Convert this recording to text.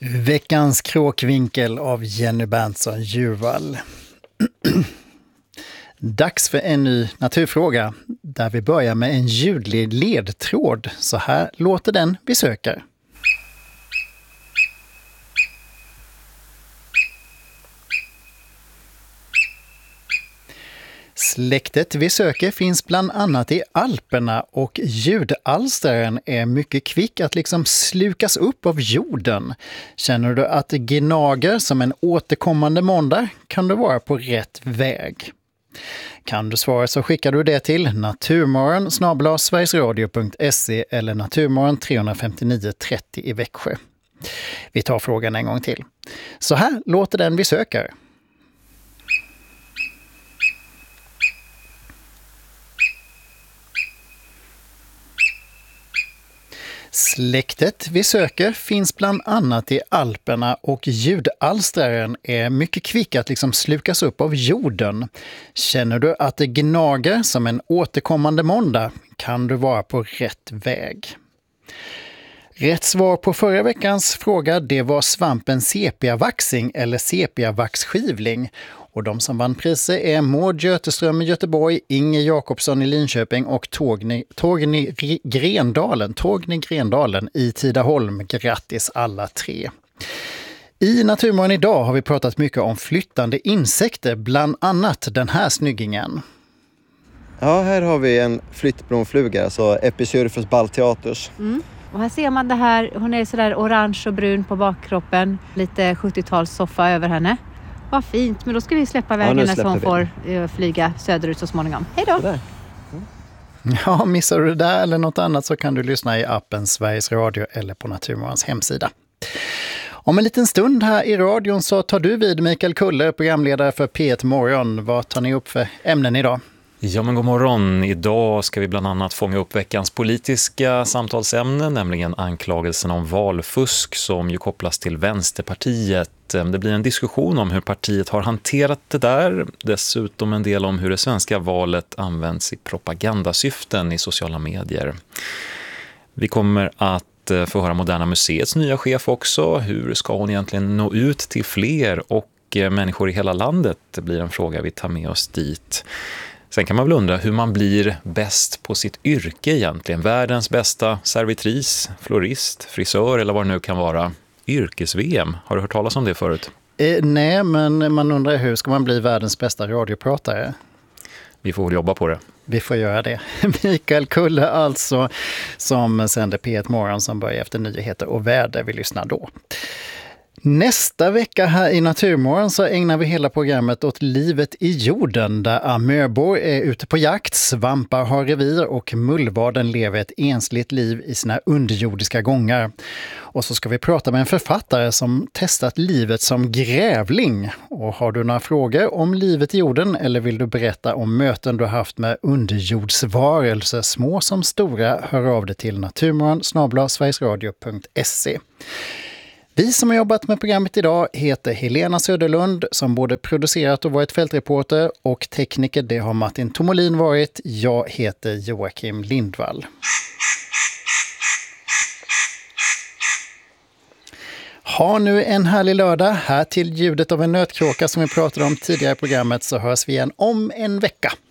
Veckans kråkvinkel av Jenny Berntsson Djurvall. Dags för en ny naturfråga där vi börjar med en ljudlig ledtråd. Så här låter den vi söker. Släktet vi söker finns bland annat i Alperna och ljudalstraren är mycket kvick att liksom slukas upp av jorden. Känner du att det gnager som en återkommande måndag kan du vara på rätt väg. Kan du svara så skickar du det till naturmorgon@sverigesradio.se eller naturmorgon 359 30 i Växjö. Vi tar frågan en gång till. Så här låter den vi söker. Släktet vi söker finns bland annat i Alperna och ljudalstraren är mycket kvick att liksom slukas upp av jorden. Känner du att det gnager som en återkommande måndag kan du vara på rätt väg. Rätt svar på förra veckans fråga det var svampen sepiavaxing eller sepiavaxskivling. Och de som vann priser är Maud Göteström i Göteborg, Inge Jakobsson i Linköping och Torgny Grendalen i Tidaholm. Grattis alla tre! I Naturmorgon idag har vi pratat mycket om flyttande insekter, bland annat den här snyggingen. Ja, här har vi en flyttblomfluga, alltså Epicyrphus balteatus. Och här ser man det här, hon är sådär orange och brun på bakkroppen, lite 70-tals soffa över henne. Vad fint, men då ska vi släppa iväg henne så hon får flyga söderut så småningom. Hej då! Ja, missar du det där eller något annat så kan du lyssna i appen Sveriges Radio eller på Naturmorgons hemsida. Om en liten stund här i radion så tar du vid Mikael Kulle, programledare för P1 Morgon. Vad tar ni upp för ämnen idag? Ja men god morgon. Idag ska vi bland annat fånga upp veckans politiska samtalsämnen, nämligen anklagelsen om valfusk som ju kopplas till Vänsterpartiet. Det blir en diskussion om hur partiet har hanterat det där. Dessutom en del om hur det svenska valet används i propagandasyften i sociala medier. Vi kommer att få höra Moderna Museets nya chef också. Hur ska hon egentligen nå ut till fler och människor i hela landet? Det blir en fråga vi tar med oss dit. Sen kan man väl undra hur man blir bäst på sitt yrke egentligen. Världens bästa servitris, florist, frisör eller vad det nu kan vara. Yrkes-VM, har du hört talas om det förut? Nej, men man undrar hur ska man bli världens bästa radiopratare? Vi får jobba på det. Vi får göra det. Mikael Kulle alltså, som sänder P1 Morgon som börjar efter nyheter och väder. Vi lyssnar då. Nästa vecka här i Naturmorgon så ägnar vi hela programmet åt livet i jorden där amöbor är ute på jakt, svampar har revir och mullvaden lever ett ensligt liv i sina underjordiska gångar. Och så ska vi prata med en författare som testat livet som grävling. Och har du några frågor om livet i jorden eller vill du berätta om möten du haft med underjordsvarelser, små som stora, hör av dig till naturmorgon@sverigesradio.se. Vi som har jobbat med programmet idag heter Helena Söderlund som både producerat och varit fältreporter och tekniker det har Martin Tomolin varit. Jag heter Joakim Lindvall. Ha nu en härlig lördag. Här till ljudet av en nötkråka som vi pratade om tidigare i programmet så hörs vi igen om en vecka.